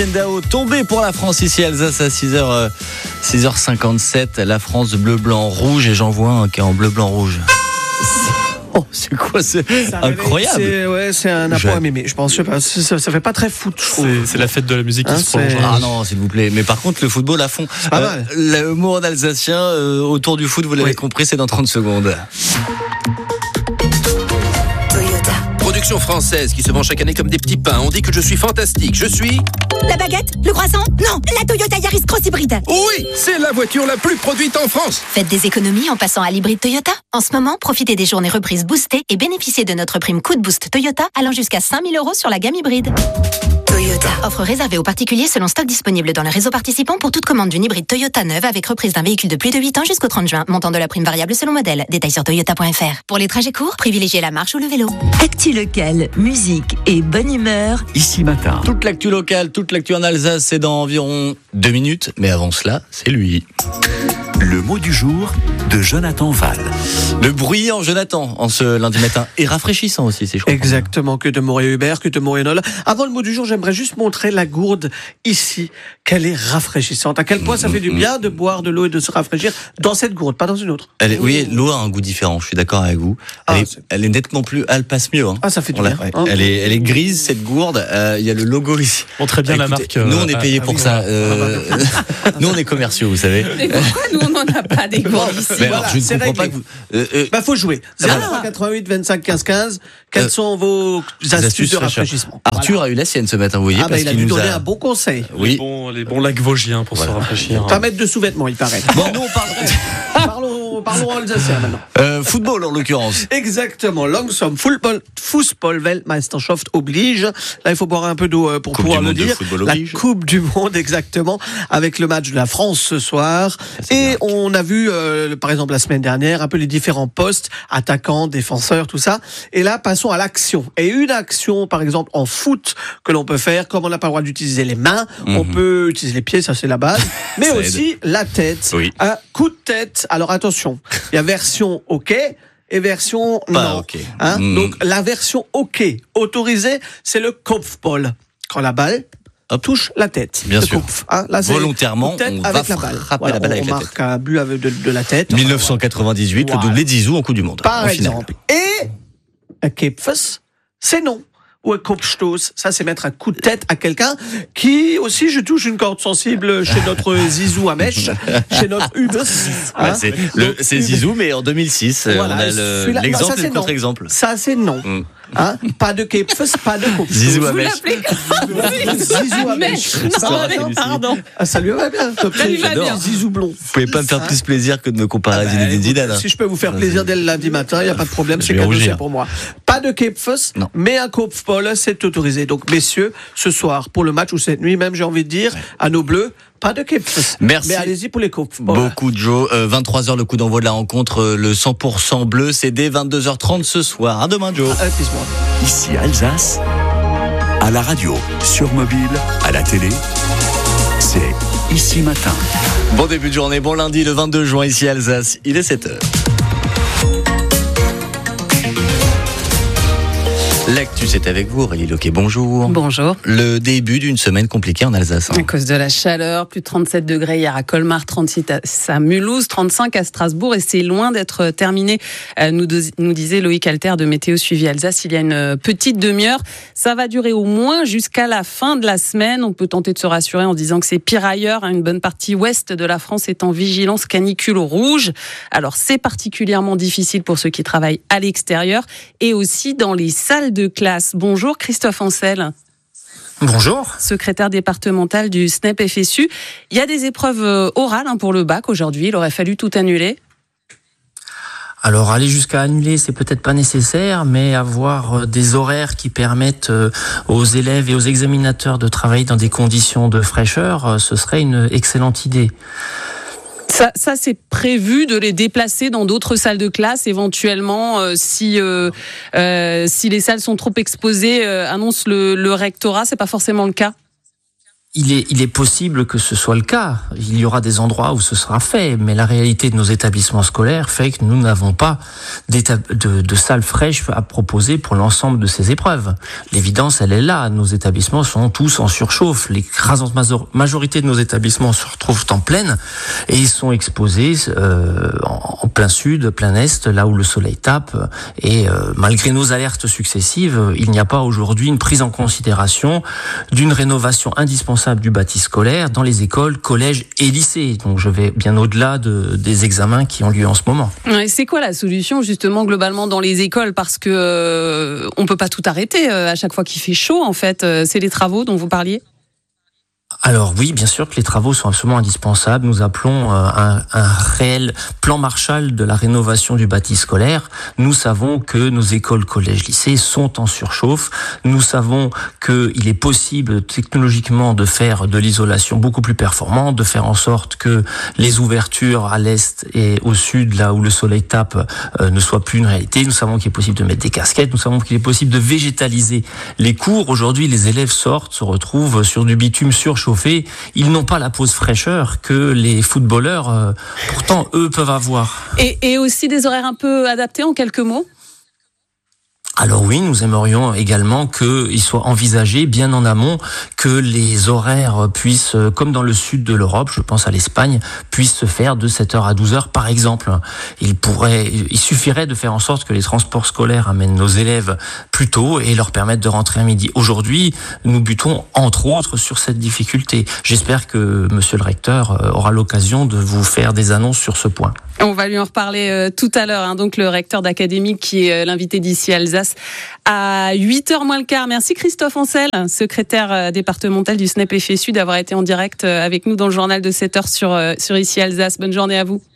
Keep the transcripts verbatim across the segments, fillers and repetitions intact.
Dao tombé pour la France ici Alsace à six heures, six heures cinquante-sept. La France bleu, blanc, rouge et j'en vois un qui est en bleu, blanc, rouge. Oh, c'est quoi, c'est incroyable. C'est, ouais, c'est un apport à mémé. Je pense, je sais pas, ça, ça fait pas très foot. C'est, c'est la fête de la musique qui hein, se prolonge. Ah non, s'il vous plaît. Mais par contre, le football à fond. Euh, le mot en alsacien euh, autour du foot, vous l'avez oui. compris, c'est dans trente secondes. Production française qui se vend chaque année comme des petits pains. On dit que je suis fantastique. Je suis... La baguette? Le croissant? Non, la Toyota Yaris Cross Hybride. Oui, c'est la voiture la plus produite en France. Faites des économies en passant à l'hybride Toyota. En ce moment, profitez des journées reprises boostées et bénéficiez de notre prime coup de boost Toyota allant jusqu'à cinq mille euros sur la gamme hybride. Toyota. Offre réservée aux particuliers selon stock disponible dans le réseau participant pour toute commande d'une hybride Toyota neuve avec reprise d'un véhicule de plus de huit ans jusqu'au trente juin. Montant de la prime variable selon modèle. Détails sur toyota point f r. Pour les trajets courts, privilégiez la marche ou le vélo. Actu locale, musique et bonne humeur. Ici matin. Toute l'actu locale, toute l'actu en Alsace, c'est dans environ deux minutes. Mais avant cela, c'est lui. Le mot du jour de Jonathan Val. Le bruyant Jonathan en ce lundi matin et rafraîchissant aussi, si je comprends. Exactement, que de Montréal Hubert, que de Montréal. Avant le mot du jour, j'aimerais juste montrer la gourde ici, qu'elle est rafraîchissante. À quel point ça fait du bien de boire de l'eau et de se rafraîchir dans cette gourde, pas dans une autre. Elle est, oui, l'eau a un goût différent, je suis d'accord avec vous. Elle, ah, est, elle est nettement plus, elle passe mieux. Hein. Ah, ça fait du bien. Ouais. Hein. Elle est, elle est grise cette gourde. Il euh, y a le logo ici. On très bien. Écoutez, la marque. Euh, nous on est payé ah, pour oui, ça. Euh, nous on est commerciaux, vous savez. Mais pourquoi nous on n'en a pas des gourdes ici? Mais alors, voilà, je ne comprends réglé. pas que vous. Euh, euh, bah faut jouer. zéro trois quatre-vingt-huit vingt-cinq quinze quinze. Quelles euh, sont vos astuces, astuces de rafraîchissement? Arthur voilà. a eu la sienne ce matin, vous voyez. Ah bah parce il a qu'il dû nous donner a... un bon conseil. Oui. Les bons, les bons lacs vosgiens pour voilà. se rafraîchir. Pas mettre de sous-vêtements, il paraît. Bon, nous on parle. parlons, parlons alsacien maintenant. Euh, football en l'occurrence. Exactement. Langsam Football, Fußball Weltmeisterschaft oblige. Là, il faut boire un peu d'eau pour coupe pouvoir le dire. La Coupe du Monde, exactement, avec le match de la France ce soir. Ça, et bien. On a vu, euh, par exemple, la semaine dernière, un peu les différents postes, attaquants, défenseurs, tout ça. Et là, passons à l'action. Et une action, par exemple, en foot, que l'on peut faire, comme on n'a pas le droit d'utiliser les mains, mm-hmm. on peut utiliser les pieds, ça c'est la base, mais aussi aide. La tête. Oui. Un coup de tête. Alors attention, il y a version OK et version pas non. OK. Hein mm. Donc la version OK, autorisée, c'est le Kopfball. Quand la balle Hop. touche la tête. Bien sûr. Coupe, hein. Là, volontairement, on avec va la balle. frapper Voilà, la balle on, avec on la marque tête. un but avec de, de la tête. dix-neuf cent quatre-vingt-dix-huit, voilà. Le doublé de Zizou en Coupe du Monde. Par exemple. Et un Kepfes, c'est non. Ou un Kopfstoß, ça c'est mettre un coup de tête à quelqu'un qui aussi, je touche une corde sensible chez notre Zizou à mèche, chez notre Ubes. Hein ouais, c'est, le, c'est Zizou, mais en deux mille six, voilà, on a le, l'exemple et le contre-exemple. Ça c'est non. Mm. Hein, pas de Kepfes, pas de Kopfstoß. Zizou à mèche. Zizou à mèche. Non, pardon. Ah, ça lui va bien. Ça lui va bien. Zizou blond. Vous pouvez pas me faire plus plaisir que de me comparer à Zinedine Zidane. Si je peux vous faire plaisir dès le lundi matin, il n'y a pas de problème, c'est cadeau, c'est pour moi. Pas de Kepfes, mais un Kopfball, c'est autorisé. Donc, messieurs, ce soir, pour le match ou cette nuit même, j'ai envie de dire, ouais. à nos bleus, pas de Kepfes. Merci. Mais allez-y pour les Kopfball. Beaucoup de Joe. Euh, vingt-trois heures, le coup d'envoi de la rencontre. Le cent pour cent bleu, c'est dès vingt-deux heures trente ce soir. À demain, Joe. Ah, Ici, Alsace, à la radio, sur mobile, à la télé, c'est Ici Matin. Bon début de journée, bon lundi, le vingt-deux juin, ici Alsace. Il est sept heures. L'actu, c'est avec vous, Aurélie Loquet, bonjour. Bonjour. Le début d'une semaine compliquée en Alsace. Hein. À cause de la chaleur, plus de trente-sept degrés hier à Colmar, trente-six à Mulhouse, trente-cinq à Strasbourg, et c'est loin d'être terminé, nous, nous disait Loïc Alter de Météo Suivi Alsace il y a une petite demi-heure. Ça va durer au moins jusqu'à la fin de la semaine. On peut tenter de se rassurer en disant que c'est pire ailleurs. Une bonne partie ouest de la France est en vigilance canicule rouge. Alors c'est particulièrement difficile pour ceux qui travaillent à l'extérieur et aussi dans les salles de classe. Bonjour Christophe Ancel. Bonjour. Secrétaire départemental du S N E P F S U. Il y a des épreuves orales pour le bac aujourd'hui. Il aurait fallu tout annuler. Alors aller jusqu'à annuler, c'est peut-être pas nécessaire, mais avoir des horaires qui permettent aux élèves et aux examinateurs de travailler dans des conditions de fraîcheur, ce serait une excellente idée. Ça, ça c'est prévu de les déplacer dans d'autres salles de classe éventuellement euh, si euh, euh, si les salles sont trop exposées, euh, annonce le, le rectorat. C'est pas forcément le cas. Il est, il est possible que ce soit le cas. Il y aura des endroits où ce sera fait, mais la réalité de nos établissements scolaires fait que nous n'avons pas de, de salles fraîches à proposer pour l'ensemble de ces épreuves. L'évidence, elle est là. Nos établissements sont tous en surchauffe. L'écrasante majorité de nos établissements se retrouvent en pleine et ils sont exposés euh, en, en plein sud, plein est, là où le soleil tape. Et euh, malgré nos alertes successives, il n'y a pas aujourd'hui une prise en considération d'une rénovation indispensable du bâti scolaire dans les écoles, collèges et lycées. Donc je vais bien au-delà de, des examens qui ont lieu en ce moment. Ouais, c'est quoi la solution justement globalement dans les écoles? Parce que euh, on peut pas tout arrêter euh, à chaque fois qu'il fait chaud en fait. Euh, c'est les travaux dont vous parliez? Alors oui, bien sûr que les travaux sont absolument indispensables. Nous appelons euh, un, un réel plan Marshall de la rénovation du bâti scolaire. Nous savons que nos écoles, collèges, lycées sont en surchauffe. Nous savons qu'il est possible technologiquement de faire de l'isolation beaucoup plus performante, de faire en sorte que les ouvertures à l'est et au sud, là où le soleil tape, euh, ne soient plus une réalité. Nous savons qu'il est possible de mettre des casquettes. Nous savons qu'il est possible de végétaliser les cours. Aujourd'hui, les élèves sortent, se retrouvent sur du bitume surchauffé. Ils n'ont pas la pause fraîcheur que les footballeurs, euh, pourtant, eux, peuvent avoir. Et, et aussi des horaires un peu adaptés en quelques mots? Alors oui, nous aimerions également qu'il soit envisagé bien en amont que les horaires puissent, comme dans le sud de l'Europe, je pense à l'Espagne, puissent se faire de sept heures à douze heures par exemple. Il pourrait, il suffirait de faire en sorte que les transports scolaires amènent nos élèves plus tôt et leur permettent de rentrer à midi. Aujourd'hui, nous butons entre autres sur cette difficulté. J'espère que monsieur le recteur aura l'occasion de vous faire des annonces sur ce point. On va lui en reparler euh, tout à l'heure. Hein, donc le recteur d'académie qui est euh, l'invité d'ici Alsace à huit heures moins le quart. Merci Christophe Ancel, secrétaire euh, départemental du S N E P F S U, d'avoir été en direct euh, avec nous dans le journal de sept heures sur, euh, sur ici Alsace. Bonne journée à vous.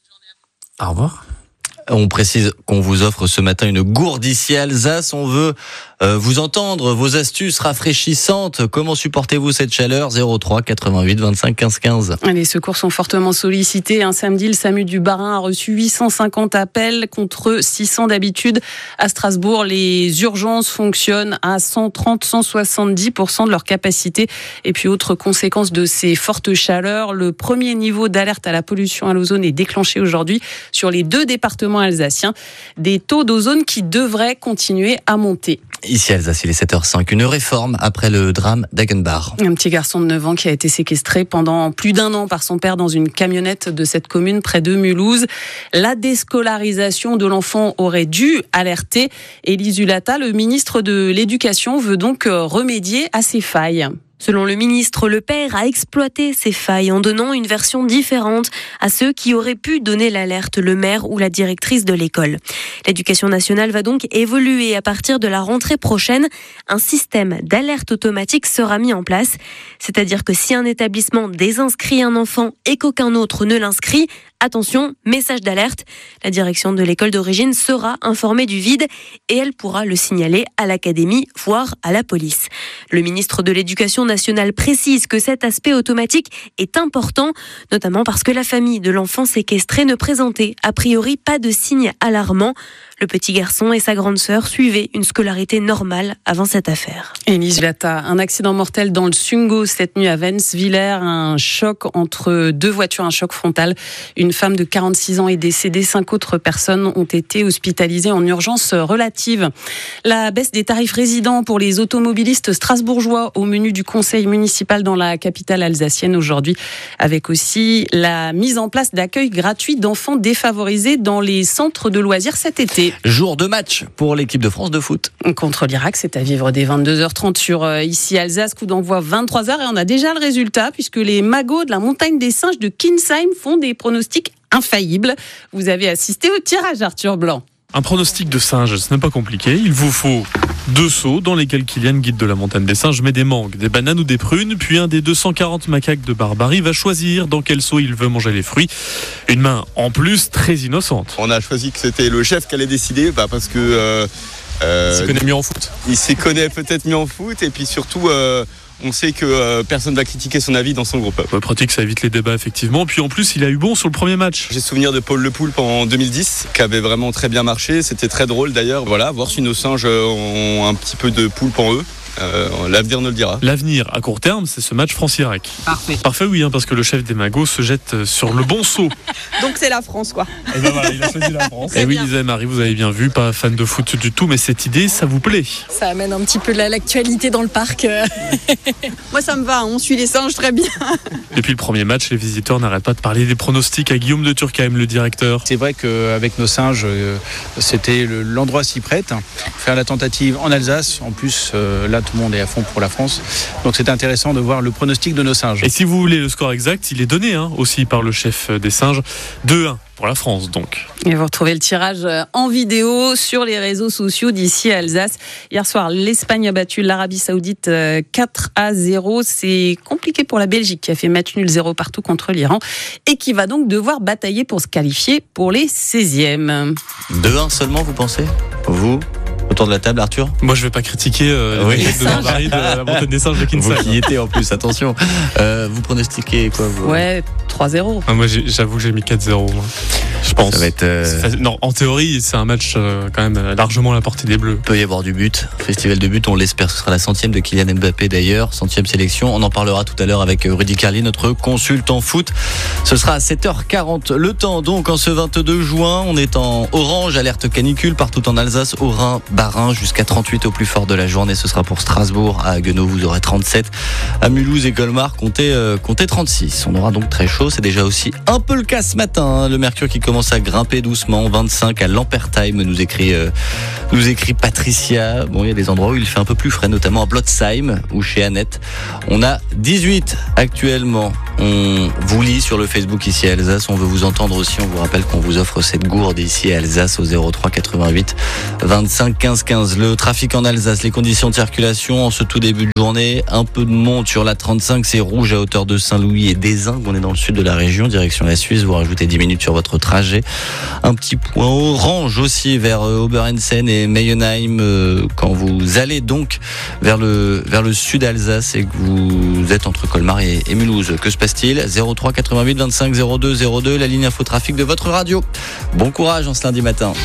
Au revoir. On précise qu'on vous offre ce matin une gourde ici à Alsace. On veut euh, vous entendre, vos astuces rafraîchissantes. Comment supportez-vous cette chaleur? zéro trois quatre-vingt-huit vingt-cinq quinze quinze. Les secours sont fortement sollicités. Un samedi, le SAMU du Bas-Rhin a reçu huit cent cinquante appels contre six cents d'habitude. À Strasbourg, les urgences fonctionnent à cent trente à cent soixante-dix pour cent de leur capacité. Et puis, autre conséquence de ces fortes chaleurs, le premier niveau d'alerte à la pollution à l'ozone est déclenché aujourd'hui sur les deux départements alsaciens, des taux d'ozone qui devraient continuer à monter. Ici Alsace, il est sept heures cinq. Une réforme après le drame d'Hagenbach. Un petit garçon de neuf ans qui a été séquestré pendant plus d'un an par son père dans une camionnette de cette commune près de Mulhouse. La déscolarisation de l'enfant aurait dû alerter. Élise Hulata, le ministre de l'Éducation, veut donc remédier à ces failles. Selon le ministre, le père a exploité ces failles en donnant une version différente à ceux qui auraient pu donner l'alerte, le maire ou la directrice de l'école. L'éducation nationale va donc évoluer à partir de la rentrée prochaine. Un système d'alerte automatique sera mis en place. C'est-à-dire que si un établissement désinscrit un enfant et qu'aucun autre ne l'inscrit, attention, message d'alerte. La direction de l'école d'origine sera informée du vide et elle pourra le signaler à l'académie, voire à la police. Le ministre de l'Éducation nationale précise que cet aspect automatique est important, notamment parce que la famille de l'enfant séquestré ne présentait a priori pas de signes alarmants. Le petit garçon et sa grande sœur suivaient une scolarité normale avant cette affaire. Élise Hulata, un accident mortel dans le Sungo cette nuit à Wenswiller, un choc entre deux voitures, un choc frontal. Une femme de quarante-six ans est décédée, cinq autres personnes ont été hospitalisées en urgence relative. La baisse des tarifs résidents pour les automobilistes strasbourgeois au menu du conseil municipal dans la capitale alsacienne aujourd'hui, avec aussi la mise en place d'accueil gratuit d'enfants défavorisés dans les centres de loisirs cet été. Jour de match pour l'équipe de France de foot. Contre l'Irak, c'est à vivre dès vingt-deux heures trente sur euh, ici Alsace, coup d'envoi vingt-trois heures et on a déjà le résultat puisque les magots de la montagne des singes de Kinsheim font des pronostics infaillibles. Vous avez assisté au tirage, Arthur Blanc. Un pronostic de singe, ce n'est pas compliqué. Il vous faut deux seaux dans lesquels Kylian, guide de la montagne des singes, met des mangues, des bananes ou des prunes. Puis un des deux cent quarante macaques de Barbarie va choisir dans quel seau il veut manger les fruits. Une main en plus très innocente. On a choisi que c'était le chef qui allait décider bah parce que... Euh, euh, il s'y connaît mieux en foot. Il s'y connaît peut-être mieux en foot et puis surtout... Euh, on sait que euh, personne ne va critiquer son avis dans son groupe. Ouais, pratique, ça évite les débats effectivement. Puis en plus, il a eu bon sur le premier match. J'ai souvenir de Paul Le Poulpe en deux mille dix, qui avait vraiment très bien marché. C'était très drôle d'ailleurs. Voilà, voir si nos singes ont un petit peu de poulpe en eux. Euh, l'avenir nous le dira. L'avenir, à court terme, c'est ce match France-Irak. Parfait. Parfait, oui, hein, parce que le chef des Magos se jette sur le bon saut. Donc c'est la France, quoi. Et ben voilà, il a choisi la France. Et oui, Lisa et Marie, vous avez bien vu, pas fan de foot du tout, mais cette idée, ça vous plaît? Ça amène un petit peu de l'actualité dans le parc. Moi, ça me va, on suit les singes très bien. Depuis le premier match, les visiteurs n'arrêtent pas de parler des pronostics à Guillaume de Turckheim, le directeur. C'est vrai qu'avec nos singes, c'était l'endroit s'y prête. Faire la tentative en Alsace, en plus, euh, là, tout le monde est à fond pour la France. Donc c'est intéressant de voir le pronostic de nos singes. Et si vous voulez le score exact, il est donné hein, aussi par le chef des singes. deux un pour la France, donc. Et vous retrouvez le tirage en vidéo sur les réseaux sociaux d'ici à Alsace. Hier soir, l'Espagne a battu l'Arabie Saoudite quatre à zéro. C'est compliqué pour la Belgique qui a fait match nul zéro partout contre l'Iran et qui va donc devoir batailler pour se qualifier pour les seizièmes. deux un seulement, vous pensez? Vous autour de la table, Arthur? Moi, je vais pas critiquer euh, oui. de barbarie de la montagne des singes de Kinsale. Vous y étiez en plus, attention. Euh, vous pronostiquez quoi vous? Ouais, trois zéro. Ah, moi, j'avoue que j'ai mis quatre zéro. Moi. Je pense. Ça va être. Euh... Non, en théorie, c'est un match euh, quand même largement à la portée des Bleus. Il peut y avoir du but. Festival de but, on l'espère. Ce sera la centième de Kylian Mbappé d'ailleurs, centième sélection. On en parlera tout à l'heure avec Rudy Carly, notre consultant foot. Ce sera à sept heures quarante. Le temps donc en ce vingt-deux juin, on est en orange, alerte canicule partout en Alsace, au Rhin, Bas-Rhin, jusqu'à trente-huit au plus fort de la journée. Ce sera pour Strasbourg. À Haguenau, vous aurez trente-sept. À Mulhouse et Colmar, comptez, euh, comptez trente-six. On aura donc très chaud. C'est déjà aussi un peu le cas ce matin. Hein. Le mercure qui commence à grimper doucement. vingt-cinq à Lampertheim, nous écrit, euh, nous écrit Patricia. Bon, il y a des endroits où il fait un peu plus frais, notamment à Blotzheim ou chez Annette. On a dix-huit actuellement. On vous lit sur le Facebook ici à Alsace. On veut vous entendre aussi. On vous rappelle qu'on vous offre cette gourde ici à Alsace au zéro trois quatre-vingt-huit vingt-cinq quinze quinze. Le trafic en Alsace, les conditions de circulation en ce tout début de journée. Un peu de monde sur la trente-cinq. C'est rouge à hauteur de Saint-Louis et d'Ezing. On est dans le sud de la région, direction la Suisse. Vous rajoutez dix minutes sur votre trajet. Un petit point orange aussi vers Oberhausen et Meyenheim euh, quand vous allez donc vers le, vers le sud Alsace et que vous êtes entre Colmar et, et Mulhouse. Que se passe-t-il? zéro trois quatre-vingt-huit vingt-cinq zéro deux zéro deux, la ligne infotrafic de votre radio. Bon courage en ce lundi matin.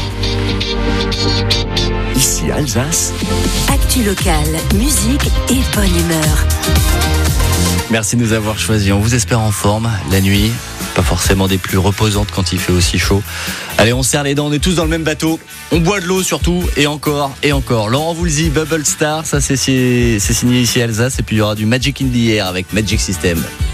Ici Alsace. Actu locale, musique et bonne humeur. Merci de nous avoir choisis. On vous espère en forme la nuit. Pas forcément des plus reposantes quand il fait aussi chaud. Allez, on serre les dents, on est tous dans le même bateau. On boit de l'eau surtout, et encore, et encore. Laurent Voulzy, Bubble Star, ça c'est, c'est signé ici à Alsace. Et puis il y aura du Magic in the Air avec Magic System.